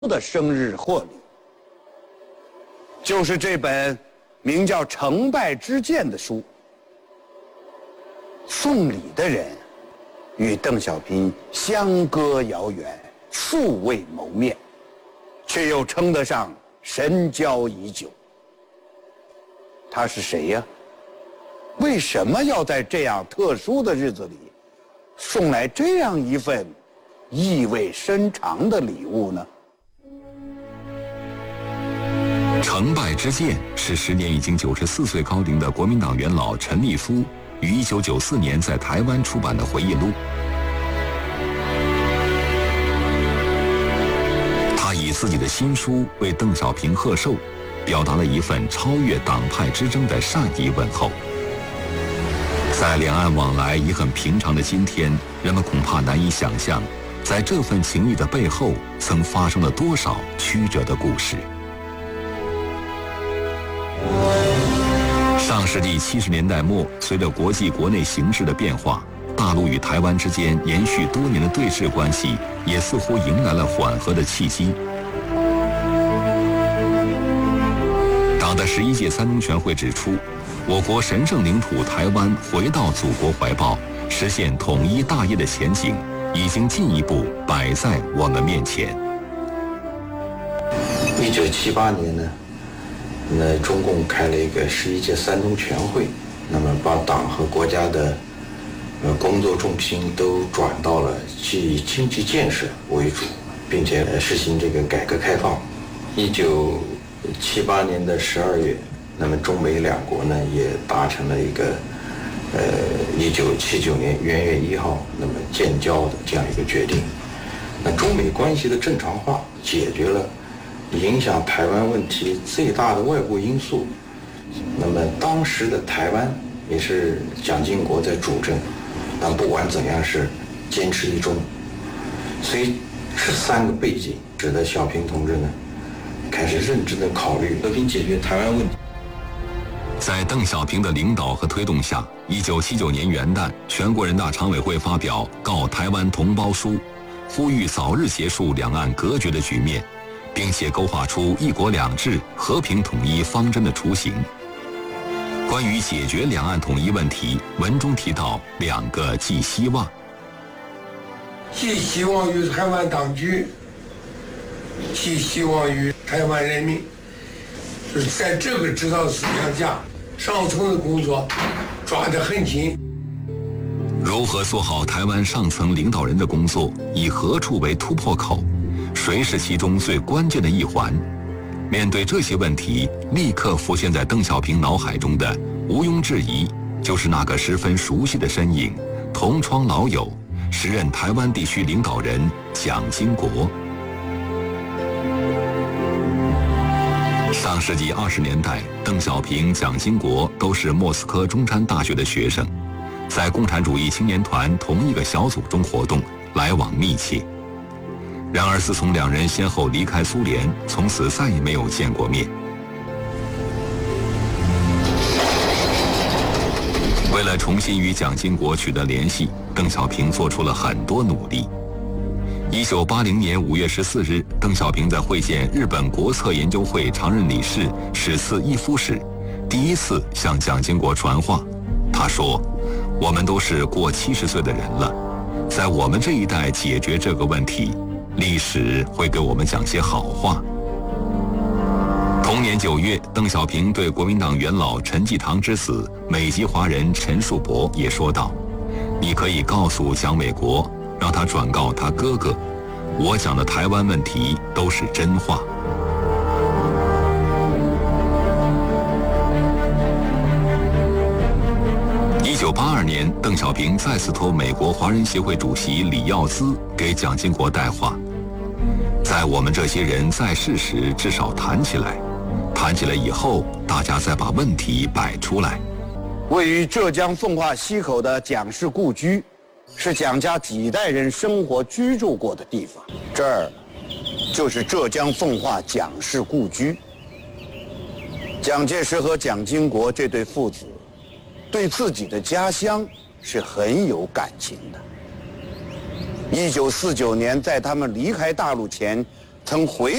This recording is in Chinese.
的生日贺礼，就是这本名叫《成败之鉴》的书。送礼的人与邓小平相隔遥远，素未谋面，却又称得上神交已久。他是谁呀？为什么要在这样特殊的日子里送来这样一份意味深长的礼物呢？ 成败之鉴是时年已经94岁高龄的国民党元老陈立夫于1994年在台湾出版的回忆录。他以自己的新书为邓小平贺寿，表达了一份超越党派之争的善意问候。在两岸往来已很平常的今天，人们恐怕难以想象，在这份情谊的背后曾发生了多少曲折的故事。上世纪70年代末，随着国际国内形势的变化，大陆与台湾之间延续多年的对峙关系也似乎迎来了缓和的契机。党的11届三中全会指出，我国神圣领土台湾回到祖国怀抱，实现统一大业的前景已经进一步摆在我们面前。 1978年呢，中共开了一个11届三中全会，那么把党和国家的工作重心都转到了以经济建设为主，并且实行这个改革开放。1978年的12月，那么中美两国呢也达成了一个1979年元月1号那么建交的这样一个决定。那中美关系的正常化解决了影响台湾问题最大的外部因素。那么当时的台湾也是蒋经国在主政，但不管怎样是坚持一中，所以这3个背景使得小平同志呢开始认真的考虑和平解决台湾问题。 在邓小平的领导和推动下，1979年元旦，全国人大常委会发表《告台湾同胞书》，呼吁早日结束两岸隔绝的局面，并且勾画出一国两制、和平统一方针的雏形。关于解决两岸统一问题，文中提到2个寄希望： 寄希望于台湾当局，寄希望于台湾人民。就是在这个指导思想下，上层的工作抓得很紧。 如何做好台湾上层领导人的工作，以何处为突破口，谁是其中最关键的一环？面对这些问题，立刻浮现在邓小平脑海中的，毋庸置疑，就是那个十分熟悉的身影，同窗老友，时任台湾地区领导人蒋经国。上世纪20年代，邓小平、蒋经国都是莫斯科中山大学的学生，在共产主义青年团同一个小组中活动，来往密切。然而自从2人先后离开苏联，从此再也没有见过面。为了重新与蒋经国取得联系，邓小平做出了很多努力。1980年5月14日，邓小平在会见日本国策研究会常任理事史次一夫时，第一次向蒋经国传话。他说：“我们都是过70岁的人了，在我们这一代解决这个问题，历史会给我们讲些好话。”同年9月，邓小平对国民党元老陈济棠之子、美籍华人陈树伯也说道：“你可以告诉蒋纬国，让他转告他哥哥，我讲的台湾问题都是真话。”1982年，邓小平再次托美国华人协会主席李耀滋给蒋经国带话：“在我们这些人在世时，至少谈起来，谈起来以后，大家再把问题摆出来。” 位于浙江奉化溪口的蒋氏故居，是蒋家几代人生活居住过的地方。这儿就是浙江奉化蒋氏故居。蒋介石和蒋经国这对父子对自己的家乡是很有感情的。1949年，在他们离开大陆前， 曾回